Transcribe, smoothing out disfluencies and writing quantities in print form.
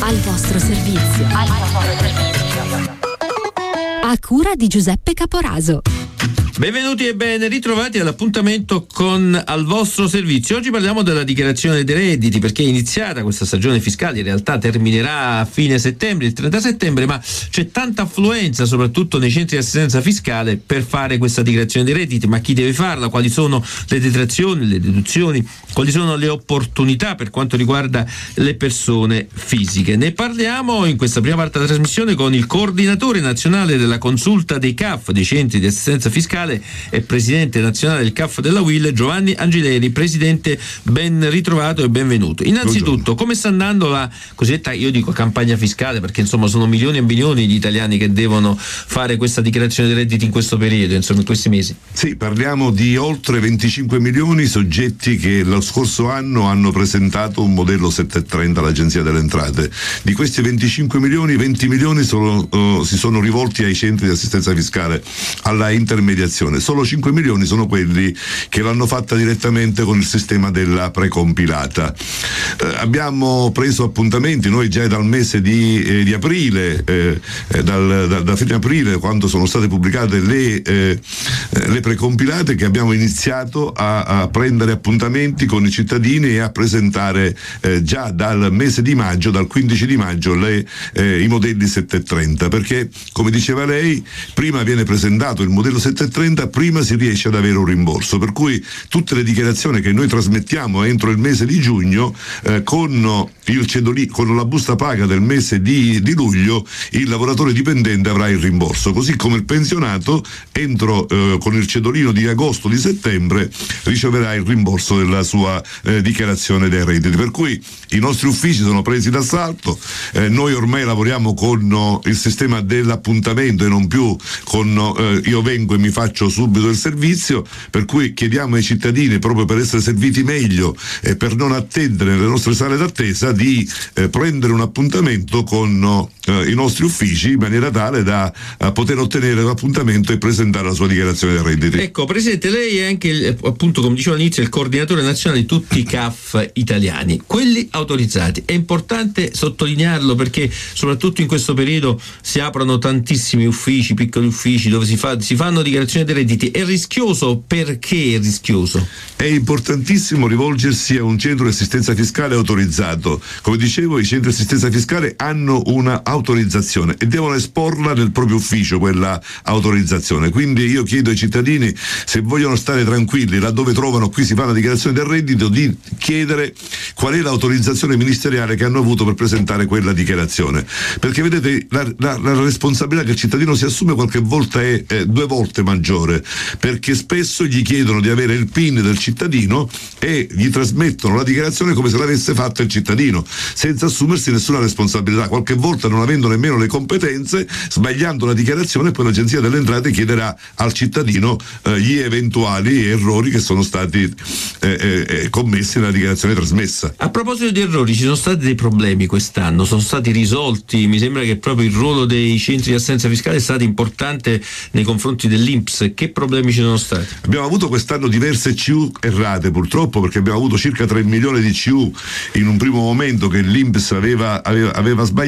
Al vostro servizio. A cura di Giuseppe Caporaso. Benvenuti e ben ritrovati all'appuntamento con Al vostro servizio. Oggi parliamo della dichiarazione dei redditi, perché è iniziata questa stagione fiscale, in realtà terminerà a fine settembre, il 30 settembre, ma c'è tanta affluenza soprattutto nei centri di assistenza fiscale per fare questa dichiarazione dei redditi. Ma chi deve farla? Quali sono le detrazioni, le deduzioni? Quali sono le opportunità per quanto riguarda le persone fisiche? Ne parliamo in questa prima parte della trasmissione con il coordinatore nazionale della consulta dei CAF, dei centri di assistenza fiscale, e presidente nazionale del CAF della UIL, Giovanni Angileri. Presidente, ben ritrovato e benvenuto. Innanzitutto, come sta andando la cosiddetta, io dico, campagna fiscale, perché insomma sono milioni e milioni di italiani che devono fare questa dichiarazione dei redditi in questo periodo, insomma in questi mesi? Sì, parliamo di oltre 25 milioni soggetti che lo scorso anno hanno presentato un modello 730 all'Agenzia delle Entrate. Di questi 25 milioni, 20 milioni si sono rivolti ai centri di assistenza fiscale, alla intermediazione. Solo 5 milioni sono quelli che l'hanno fatta direttamente con il sistema della precompilata. Abbiamo preso appuntamenti noi già dal mese di aprile, da fine aprile, quando sono state pubblicate le precompilate, che abbiamo iniziato a prendere appuntamenti con i cittadini e a presentare già dal mese di maggio, dal 15 di maggio, i modelli 730, perché, come diceva lei, prima viene presentato il modello 730, prima si riesce ad avere un rimborso, per cui tutte le dichiarazioni che noi trasmettiamo entro il mese di giugno, con il cedolino, con la busta paga del mese di luglio, il lavoratore dipendente avrà il rimborso, così come il pensionato con il cedolino di agosto, di settembre, riceverà il rimborso della sua dichiarazione dei redditi. Per cui i nostri uffici sono presi d'assalto, noi ormai lavoriamo con il sistema dell'appuntamento e non più con io vengo e mi faccio subito il servizio, per cui chiediamo ai cittadini, proprio per essere serviti meglio e per non attendere nelle nostre sale d'attesa, di prendere un appuntamento con i nostri uffici, in maniera tale da poter ottenere l'appuntamento e presentare la sua dichiarazione dei redditi. Ecco, Presidente, lei è anche, appunto, come dicevo all'inizio, il coordinatore nazionale di tutti i CAF italiani, quelli autorizzati. È importante sottolinearlo, perché soprattutto in questo periodo si aprono tantissimi uffici, piccoli uffici, dove si fanno dichiarazioni dei redditi. È rischioso? Perché è rischioso? È importantissimo rivolgersi a un centro di assistenza fiscale autorizzato. Come dicevo, i centri di assistenza fiscale hanno una autorizzazione e devono esporla nel proprio ufficio quella autorizzazione. Quindi io chiedo ai cittadini, se vogliono stare tranquilli laddove trovano qui si fa la dichiarazione del reddito, di chiedere qual è l'autorizzazione ministeriale che hanno avuto per presentare quella dichiarazione, perché vedete la responsabilità che il cittadino si assume qualche volta è 2 volte maggiore, perché spesso gli chiedono di avere il PIN del cittadino e gli trasmettono la dichiarazione come se l'avesse fatta il cittadino, senza assumersi nessuna responsabilità, qualche volta non avendo nemmeno le competenze, sbagliando la dichiarazione, e poi l'Agenzia delle Entrate chiederà al cittadino gli eventuali errori che sono stati commessi nella dichiarazione trasmessa. A proposito di errori, ci sono stati dei problemi quest'anno, sono stati risolti? Mi sembra che proprio il ruolo dei centri di assistenza fiscale è stato importante nei confronti dell'INPS. Che problemi ci sono stati? Abbiamo avuto quest'anno diverse CU errate, purtroppo, perché abbiamo avuto circa 3 milioni di CU in un primo momento che l'INPS aveva sbagliato.